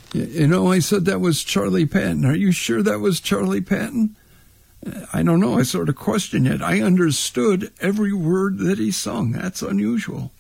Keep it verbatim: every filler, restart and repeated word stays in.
You know, I said that was Charlie Patton. Are you sure that was Charlie Patton? I don't know. I sort of questioned it. I understood every word that he sung. That's unusual.